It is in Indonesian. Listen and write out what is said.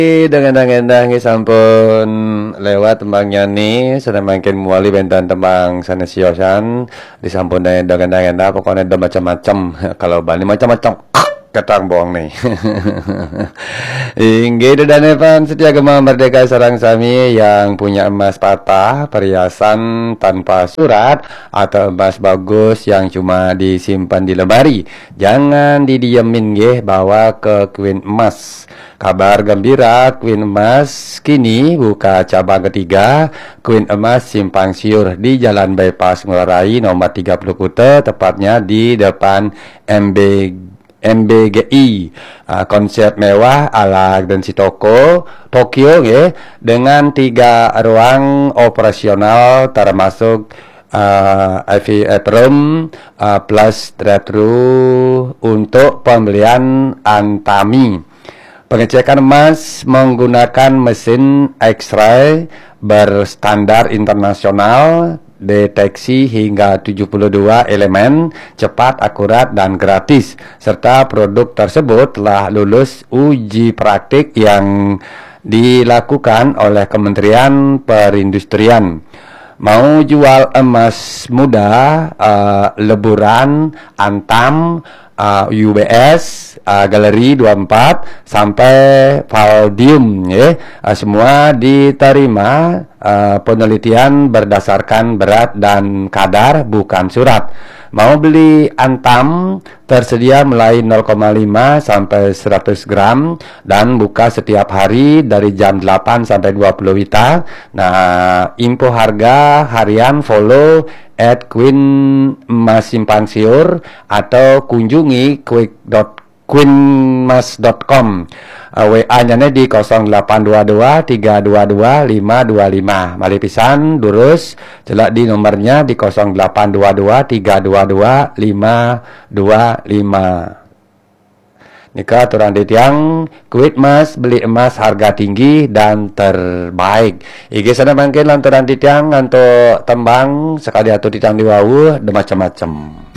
Dengan sampun lewat tembangnya nih sudah makin muali bentan tembang sanesiosan disampun dengan pokoknya ada macam-macam kalau Bali macam-macam ketang bohong nih. Inggih dan Evan setia Gema Merdeka Sarang Sami yang punya emas patah, perhiasan tanpa surat atau emas bagus yang cuma disimpan di lemari. Jangan didiemin nggih, bawa ke Queen Emas. Kabar gembira, Queen Emas kini buka cabang ketiga. Queen Emas Simpang Siur di Jalan Bypass Ngurah Rai nomor 30 Kuta, tepatnya di depan MBGI. Konsep mewah ala Gensi Tokyo ya, dengan 3 ruang operasional termasuk IVF room plus drive-thru untuk pembelian Antami. Pengecekan emas menggunakan mesin X-ray berstandar internasional, deteksi hingga 72 elemen, cepat, akurat, dan gratis. Serta produk tersebut telah lulus uji praktik yang dilakukan oleh Kementerian Perindustrian. Mau jual emas muda, leburan, Antam, UBS, Galeri 24 sampai Palladium ya. Semua diterima penelitian berdasarkan berat dan kadar, bukan surat. Mau beli Antam tersedia mulai 0,5 sampai 100 gram dan buka setiap hari dari jam 8 sampai 20 WITA. Nah, info harga harian follow @Queen Emas Simpang Siur atau kunjungi queenmas.com. WA-nya di 0822 322 525. Mari pisan durus celak di nomornya di 0822 322 525. Nikah turang ditiang Queen Emas, beli emas harga tinggi dan terbaik. Iki sana mangkin lantaran ditiang untuk tembang sekali atau ditiang di wawuh macam-macam.